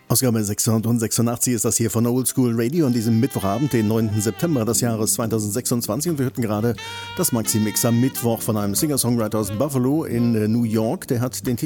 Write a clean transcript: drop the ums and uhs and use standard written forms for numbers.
Ausgabe 686 ist das hier von Oldschool Radio an diesem Mittwochabend, den 9. September des Jahres 2026. Und wir hörten gerade das Maxi-Mix am Mittwoch von einem Singer-Songwriter aus Buffalo in New York. Der hat den